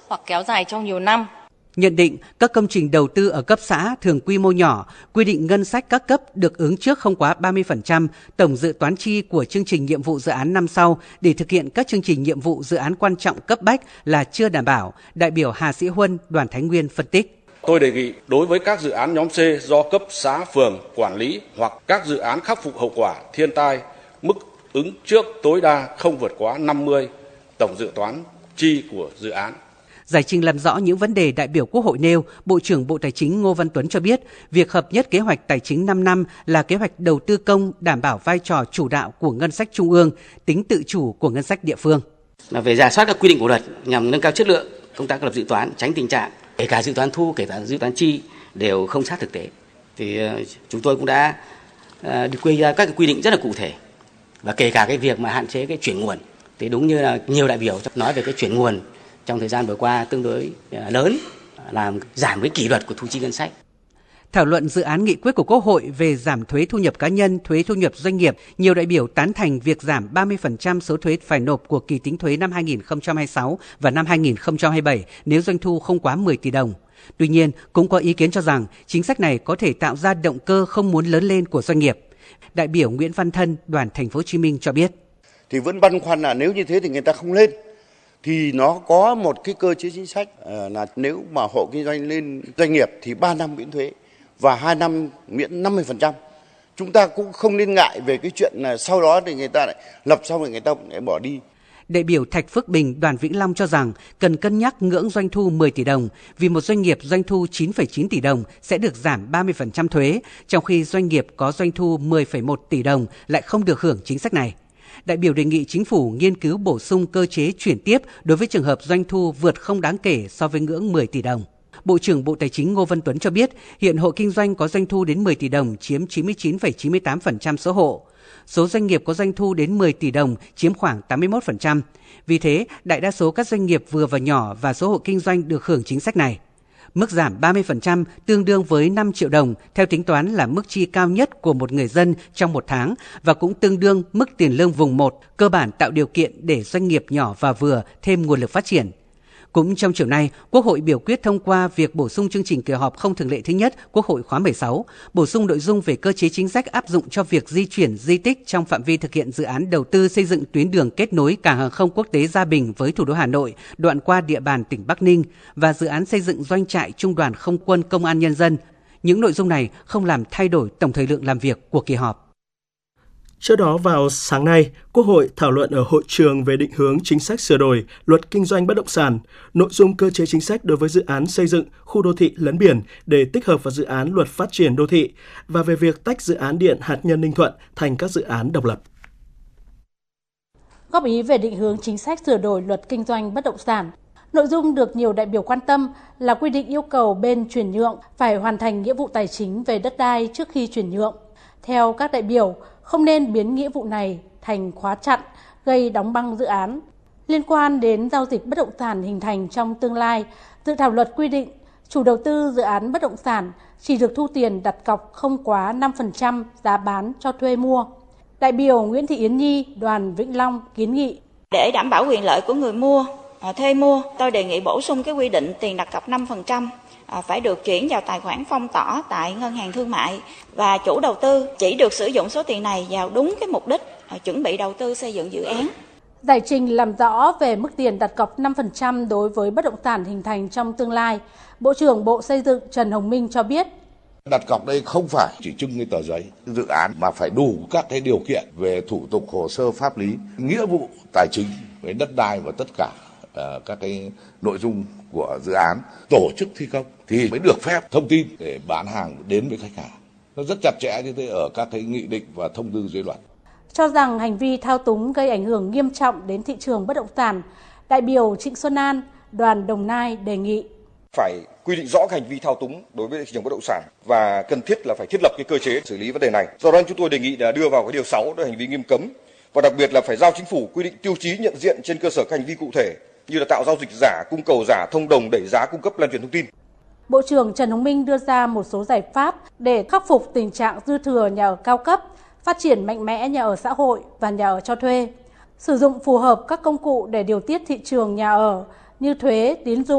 hoặc kéo dài trong nhiều năm. Nhận định các công trình đầu tư ở cấp xã thường quy mô nhỏ, quy định ngân sách các cấp được ứng trước không quá 30% tổng dự toán chi của chương trình nhiệm vụ dự án năm sau để thực hiện các chương trình nhiệm vụ dự án quan trọng cấp bách là chưa đảm bảo, đại biểu Hà Sĩ Huân, Đoàn Thái Nguyên phân tích. Tôi đề nghị đối với các dự án nhóm C do cấp xã phường quản lý hoặc các dự án khắc phục hậu quả thiên tai, mức ứng trước tối đa không vượt quá 50 tổng dự toán chi của dự án. Giải trình làm rõ những vấn đề đại biểu Quốc hội nêu, Bộ trưởng Bộ Tài chính Ngô Văn Tuấn cho biết, việc hợp nhất kế hoạch tài chính 5 năm là kế hoạch đầu tư công đảm bảo vai trò chủ đạo của ngân sách trung ương, tính tự chủ của ngân sách địa phương. Về rà soát các quy định của luật nhằm nâng cao chất lượng công tác lập dự toán, tránh tình trạng kể cả dự toán thu, kể cả dự toán chi đều không sát thực tế. Thì chúng tôi cũng đã quy ra các quy định rất là cụ thể và kể cả cái việc mà hạn chế cái chuyển nguồn. Thì đúng như là nhiều đại biểu nói về cái chuyển nguồn trong thời gian vừa qua tương đối lớn, làm giảm cái kỷ luật của thu chi ngân sách. Thảo luận dự án nghị quyết của Quốc hội về giảm thuế thu nhập cá nhân, thuế thu nhập doanh nghiệp, nhiều đại biểu tán thành việc giảm 30% số thuế phải nộp của kỳ tính thuế năm 2026 và năm 2027 nếu doanh thu không quá 10 tỷ đồng. Tuy nhiên, cũng có ý kiến cho rằng chính sách này có thể tạo ra động cơ không muốn lớn lên của doanh nghiệp. Đại biểu Nguyễn Văn Thân, Đoàn Thành phố Hồ Chí Minh cho biết. Thì vẫn băn khoăn là nếu như thế thì người ta không lên. Thì nó có một cái cơ chế chính sách là nếu mà hộ kinh doanh lên doanh nghiệp thì 3 năm miễn thuế và 2 năm miễn 50%. Chúng ta cũng không nên ngại về cái chuyện là sau đó thì người ta lại lập xong rồi người ta lại bỏ đi. Đại biểu Thạch Phước Bình, Đoàn Vĩnh Long cho rằng cần cân nhắc ngưỡng doanh thu 10 tỷ đồng vì một doanh nghiệp doanh thu 9,9 tỷ đồng sẽ được giảm 30% thuế, trong khi doanh nghiệp có doanh thu 10,1 tỷ đồng lại không được hưởng chính sách này. Đại biểu đề nghị chính phủ nghiên cứu bổ sung cơ chế chuyển tiếp đối với trường hợp doanh thu vượt không đáng kể so với ngưỡng 10 tỷ đồng. Bộ trưởng Bộ Tài chính Ngô Văn Tuấn cho biết hiện hộ kinh doanh có doanh thu đến 10 tỷ đồng chiếm 99,98% số hộ. Số doanh nghiệp có doanh thu đến 10 tỷ đồng chiếm khoảng 81%. Vì thế, đại đa số các doanh nghiệp vừa và nhỏ và số hộ kinh doanh được hưởng chính sách này. Mức giảm 30% tương đương với 5 triệu đồng theo tính toán là mức chi cao nhất của một người dân trong một tháng và cũng tương đương mức tiền lương vùng 1, cơ bản tạo điều kiện để doanh nghiệp nhỏ và vừa thêm nguồn lực phát triển. Cũng trong chiều nay, Quốc hội biểu quyết thông qua việc bổ sung chương trình kỳ họp không thường lệ thứ nhất Quốc hội khóa 16, bổ sung nội dung về cơ chế chính sách áp dụng cho việc di chuyển di tích trong phạm vi thực hiện dự án đầu tư xây dựng tuyến đường kết nối cảng hàng không quốc tế Gia Bình với thủ đô Hà Nội, đoạn qua địa bàn tỉnh Bắc Ninh và dự án xây dựng doanh trại Trung đoàn Không quân Công an Nhân dân. Những nội dung này không làm thay đổi tổng thời lượng làm việc của kỳ họp. Trước đó vào sáng nay, Quốc hội thảo luận ở hội trường về định hướng chính sách sửa đổi Luật Kinh doanh bất động sản, nội dung cơ chế chính sách đối với dự án xây dựng khu đô thị lấn biển để tích hợp vào dự án Luật Phát triển đô thị và về việc tách dự án điện hạt nhân Ninh Thuận thành các dự án độc lập. Góp ý về định hướng chính sách sửa đổi Luật Kinh doanh bất động sản, nội dung được nhiều đại biểu quan tâm là quy định yêu cầu bên chuyển nhượng phải hoàn thành nghĩa vụ tài chính về đất đai trước khi chuyển nhượng. Theo các đại biểu, không nên biến nghĩa vụ này thành khóa chặn, gây đóng băng dự án. Liên quan đến giao dịch bất động sản hình thành trong tương lai, dự thảo luật quy định chủ đầu tư dự án bất động sản chỉ được thu tiền đặt cọc không quá 5% giá bán cho thuê mua. Đại biểu Nguyễn Thị Yến Nhi, Đoàn Vĩnh Long kiến nghị. Để đảm bảo quyền lợi của người mua, thuê mua, tôi đề nghị bổ sung cái quy định tiền đặt cọc 5%. Phải được chuyển vào tài khoản phong tỏa tại ngân hàng thương mại và chủ đầu tư chỉ được sử dụng số tiền này vào đúng cái mục đích chuẩn bị đầu tư xây dựng dự án. Giải trình làm rõ về mức tiền đặt cọc 5% đối với bất động sản hình thành trong tương lai, Bộ trưởng Bộ Xây dựng Trần Hồng Minh cho biết. Đặt cọc đây không phải chỉ trưng cái tờ giấy dự án mà phải đủ các cái điều kiện về thủ tục hồ sơ pháp lý, nghĩa vụ tài chính về đất đai và tất cả các cái nội dung của dự án, tổ chức thi công thì mới được phép thông tin để bán hàng đến với khách hàng. Nó rất chặt chẽ như thế ở các cái nghị định và thông tư dưới luật. Cho rằng hành vi thao túng gây ảnh hưởng nghiêm trọng đến thị trường bất động sản, đại biểu Trịnh Xuân An, Đoàn Đồng Nai đề nghị phải quy định rõ hành vi thao túng đối với thị trường bất động sản và cần thiết là phải thiết lập cái cơ chế xử lý vấn đề này. Do đó chúng tôi đề nghị là đưa vào cái điều 6 đó là hành vi nghiêm cấm và đặc biệt là phải giao chính phủ quy định tiêu chí nhận diện trên cơ sở các hành vi cụ thể như là tạo giao dịch giả, cung cầu giả, thông đồng đẩy giá cung cấp lan truyền thông tin. Bộ trưởng Trần Hồng Minh đưa ra một số giải pháp để khắc phục tình trạng dư thừa nhà ở cao cấp, phát triển mạnh mẽ nhà ở xã hội và nhà ở cho thuê, sử dụng phù hợp các công cụ để điều tiết thị trường nhà ở như thuế, tín dụng,